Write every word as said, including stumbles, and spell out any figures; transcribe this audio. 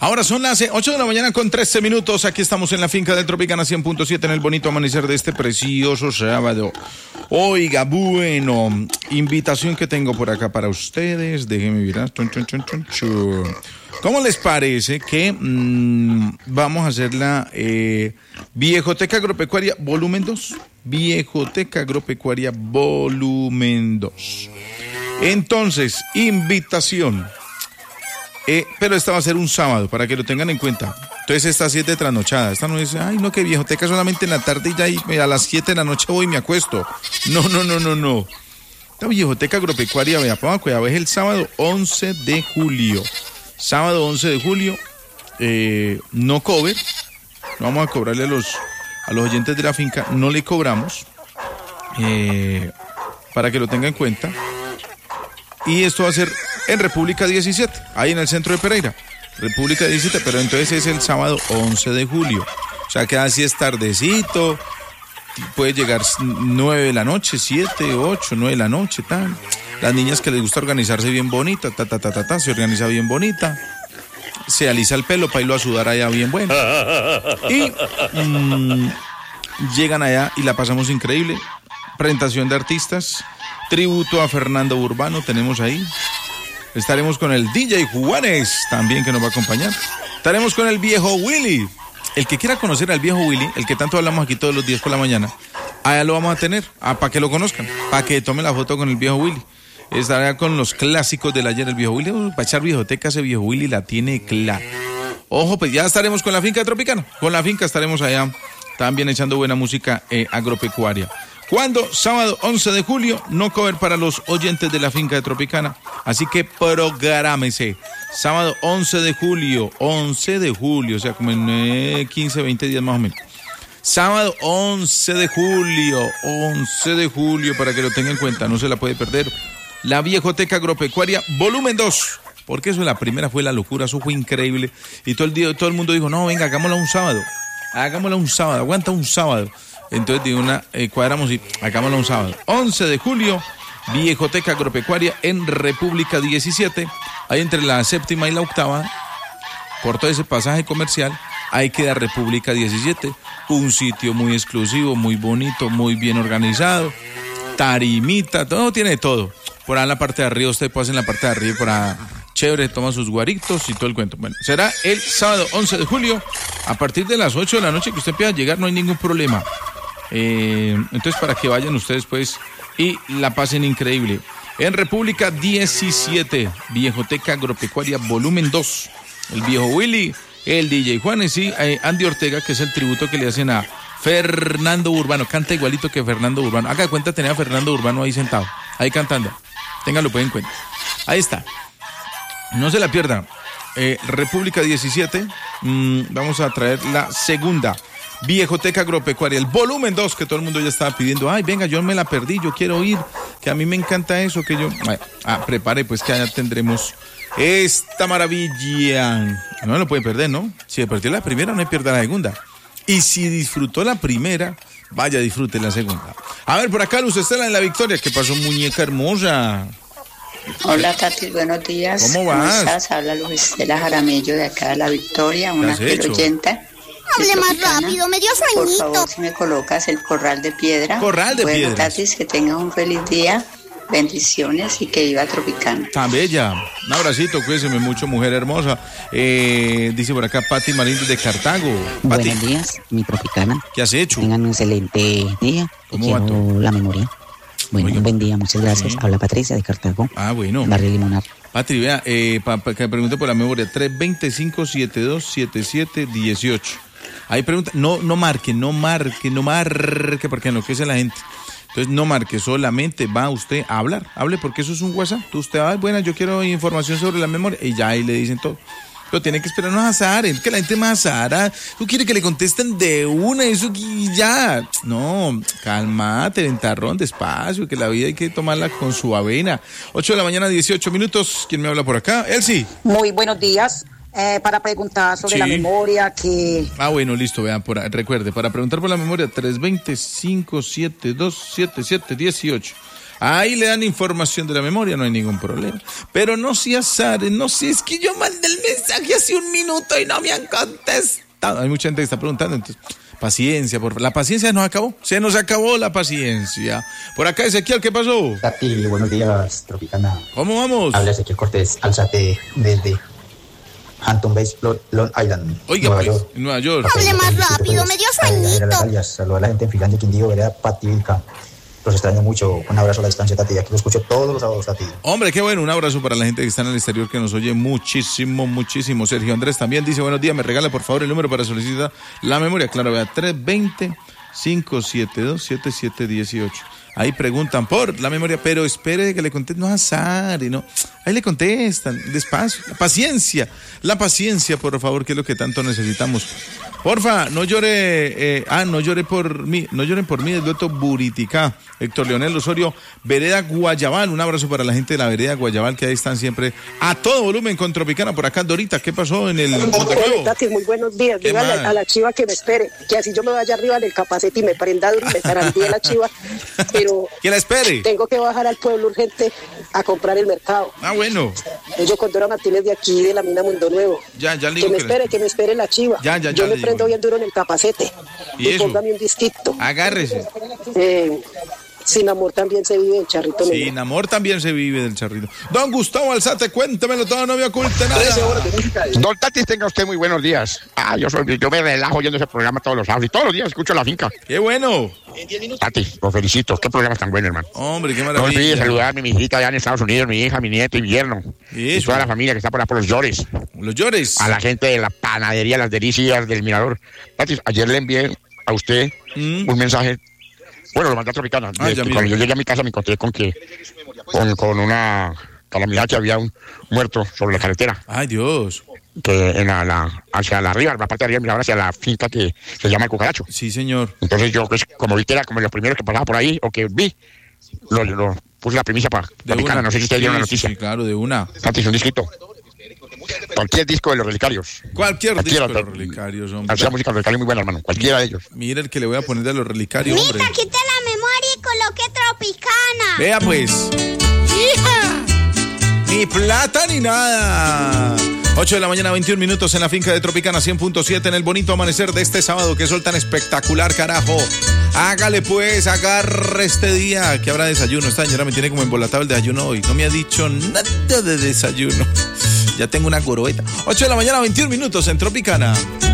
Ahora son las ocho de la mañana con trece minutos. Aquí estamos en la finca del Tropicana cien punto siete en el bonito amanecer de este precioso sábado. Oiga, bueno, invitación que tengo por acá para ustedes. Déjenme mirar. Chun, chun, chun, chun, chun. ¿Cómo les parece que mmm, vamos a hacer la eh, Viejoteca Agropecuaria volumen dos? Viejoteca Agropecuaria volumen dos. Entonces, invitación. Eh, pero esta va a ser un sábado, para que lo tengan en cuenta. Entonces esta siete trasnochada. Esta no es, ay no, que Viejoteca solamente en la tarde y ya y a las siete de la noche voy y me acuesto. No, no, no, no, no. Esta Viejoteca Agropecuaria, vea, para cuidado, es el sábado once de julio. Sábado once de julio, eh, no cover. No vamos a cobrarle a los, a los oyentes de la finca, no le cobramos. Eh, para que lo tengan en cuenta. Y esto va a ser en República diecisiete, ahí en el centro de Pereira. República diecisiete, pero entonces es el sábado once de julio. O sea, que así es tardecito, puede llegar nueve de la noche, siete, ocho, nueve de la noche, tal. Las niñas que les gusta organizarse bien bonita, ta, ta, ta, ta, ta, se organiza bien bonita. Se alisa el pelo para irlo a sudar allá bien bueno. Y mmm, llegan allá y la pasamos increíble. Presentación de artistas. Tributo a Fernando Urbano tenemos ahí. Estaremos con el D J Juanes también, que nos va a acompañar. Estaremos con el viejo Willy. El que quiera conocer al viejo Willy, el que tanto hablamos aquí todos los días por la mañana, allá lo vamos a tener, ah, para que lo conozcan, para que tome la foto con el viejo Willy. Estará con los clásicos del ayer el viejo Willy. Uh, para echar Viejoteca, ese viejo Willy la tiene clara. Ojo, pues ya estaremos con la finca de Tropicana. Con la finca estaremos allá también echando buena música eh, agropecuaria. ¿Cuándo? Sábado once de julio, no cover para los oyentes de la finca de Tropicana, así que prográmese. Sábado once de julio, once de julio, o sea, como en eh, quince, veinte días más o menos. Sábado once de julio, once de julio, para que lo tengan en cuenta, no se la puede perder. La Viejoteca Agropecuaria, volumen dos, porque eso la primera fue la locura, eso fue increíble. Y todo el día, todo el mundo dijo, no, venga, hagámosla un sábado, hagámosla un sábado, aguanta un sábado. Entonces de una eh, cuadramos y hagámoslo un sábado. once de julio, Viejoteca Agropecuaria en República diecisiete. Ahí entre la séptima y la octava, por todo ese pasaje comercial, ahí queda República diecisiete. Un sitio muy exclusivo, muy bonito, muy bien organizado. Tarimita, todo tiene todo. Por ahí en la parte de arriba, usted puede hacer en la parte de arriba para chévere, toma sus guaritos y todo el cuento. Bueno, será el sábado once de julio, a partir de las ocho de la noche que usted empieza a llegar, no hay ningún problema. Eh, entonces para que vayan ustedes pues y la pasen increíble. En República diecisiete, Viejoteca Agropecuaria volumen dos, el viejo Willy, el D J Juanes y eh, Andy Ortega, que es el tributo que le hacen a Fernando Urbano. Canta igualito que Fernando Urbano. Haga de cuenta tener a Fernando Urbano ahí sentado, ahí cantando. Ténganlo pues en cuenta. Ahí está, no se la pierdan. eh, República diecisiete, mmm, vamos a traer la segunda Viejoteca Agropecuaria, el volumen dos, que todo el mundo ya estaba pidiendo. Ay, venga, yo me la perdí, yo quiero ir, que a mí me encanta eso, que yo... Ah, prepare, pues que allá tendremos esta maravilla. No lo puede perder, ¿no? Si le perdió la primera, no le pierda la segunda. Y si disfrutó la primera, vaya, disfrute la segunda. A ver, por acá, Luz Estela en la Victoria. ¿Qué pasó, muñeca hermosa? Hola, Tati, buenos días. ¿Cómo vas? ¿Cómo estás? Habla Luz Estela Jaramillo de acá de la Victoria, una fiel oyente. Hable más rápido, me dio sueñito. Por favor, si me colocas el corral de piedra. Corral de piedra. Bueno, Tatis, que tengas un feliz día, bendiciones y que viva Tropicana. Tan bella. Un abracito, cuídeseme mucho, mujer hermosa. Eh, dice por acá Pati Marín desde Cartago. Pati. Buenos días, mi Tropicana. ¿Qué has hecho? Tengan un excelente día. ¿Cómo va todo? La memoria. Bueno, Oiga. Un buen día, muchas gracias. Sí. Habla Patricia de Cartago. Ah, bueno. Barrio Limonar. Patri, vea, eh, para pa, que pregunte por la memoria, tres dos cinco, siete dos siete siete uno ocho. Ahí pregunta, no, no marque, no marque, no marque, porque enloquece la gente. Entonces no marque, solamente va usted a hablar, hable, porque eso es un WhatsApp. Tú usted va, buena, yo quiero información sobre la memoria, y ya ahí le dicen todo. Pero tiene que esperar unos azares, que la gente más azara. Tú quieres que le contesten de una, eso y ya. No, cálmate, ventarrón, despacio, que la vida hay que tomarla con su avena. ocho de la mañana, dieciocho minutos. ¿Quién me habla por acá? Elsie. Muy buenos días. Eh, para preguntar sobre sí. la memoria que... Ah, bueno, listo, vean, por, recuerde, para preguntar por la memoria, tres dos cinco, siete dos siete siete uno ocho. Ahí le dan información de la memoria, no hay ningún problema. Pero no se azar, no sé, es que yo mandé el mensaje hace un minuto y no me han contestado. Hay mucha gente que está preguntando, entonces, paciencia, por la paciencia nos acabó, se nos acabó la paciencia. Por acá, Ezequiel, ¿qué pasó? Tati, buenos días, Tropicana. ¿Cómo vamos? Habla Ezequiel Cortés, alzate desde Hampton Bays, Long Island, Oiga, Nueva pues, York. en Nueva York. Hable más rápido, me dio sueñito. Saludos a la gente en Finlandia, Quindío, vereda Patívica. Los extraño mucho. Un abrazo a la distancia, Tati. Aquí lo escucho todos los sábados, Tati. Hombre, qué bueno. Un abrazo para la gente que está en el exterior, que nos oye muchísimo, muchísimo. Sergio Andrés también dice, buenos días, me regala por favor el número para solicitar la memoria. Claro, vea, tres dos cero, cinco siete dos, siete siete uno ocho. Ahí preguntan por la memoria, pero espere que le contesten, no es azar, y no. Ahí le contestan, despacio. La paciencia, la paciencia, por favor, que es lo que tanto necesitamos. Porfa, no llore, eh, ah, no llore por mí, no lloren por mí, del dueto Buriticá. Héctor Leonel Osorio, Vereda Guayabal, un abrazo para la gente de la Vereda Guayabal, que ahí están siempre a todo volumen con Tropicana. Por acá, Dorita, ¿qué pasó en el Montecuevo? Tati, muy buenos días. Dígale a la chiva que me espere, que así yo me vaya arriba del capacete y me prenda duro y me zarandee la chiva, pero que la espere. Tengo que bajar al pueblo urgente a comprar el mercado. Ah, bueno. Yo con Dora Martínez de aquí, de la mina Mundo Nuevo. Ya, ya le que digo me que espere, la... que me espere la chiva. Ya, ya, ya. Yo me prendo digo. bien duro en el capacete. Y, y póngame un disquito. Agárrese. Eh, sin amor también se vive el charrito negro. Sin amor también se vive del charrito. Don Gustavo Alzate, cuéntemelo todo, no me oculte nada. Don Tatis, tenga usted muy buenos días. Ah, yo soy, yo me relajo oyendo ese programa todos los sábados y todos los días escucho La Finca. ¡Qué bueno! Tatis, lo felicito. Qué programa tan bueno, hermano. Hombre, qué maravilla. No olvides saludar a mi hijita allá en Estados Unidos, mi hija, mi nieto y mi yerno. Y toda la familia que está por allá por los Llores. Los Llores. A la gente de la panadería Las Delicias del Mirador. Tatis, ayer le envié a usted mm. un mensaje. Bueno, lo mandé a Tropicana. Ah, de, cuando yo llegué a mi casa me encontré con que con, con una calamidad que había un muerto sobre la carretera. Ay, Dios. Que en la, la hacia la arriba, la parte de arriba, miraba hacia la finca que se llama El Cucaracho. Sí, señor. Entonces yo, pues, como vi que era como los primeros que pasaba por ahí, o que vi, lo, lo puse la primicia para Tropicana. No sé si usted dio sí, la noticia. Sí, claro, de una. Antes un disquito. Cualquier disco de los Relicarios. Cualquier Cualquiera, disco de los Relicarios, hombre. Hacía música de los Relicarios muy buena, hermano. Cualquiera de ellos. Mira el que le voy a poner de los Relicarios, hombre. Mira, quité la memoria y coloqué Tropicana. Vea, pues. ¡Hija! Ni plata ni nada. ocho de la mañana, veintiún minutos en la finca de Tropicana cien punto siete en el bonito amanecer de este sábado. Qué sol tan espectacular, carajo. Hágale pues, agarre este día que habrá desayuno. Esta señora me tiene como embolatado el desayuno hoy. No me ha dicho nada de desayuno. Ya tengo una coroeta. ocho de la mañana, veintiún minutos en Tropicana.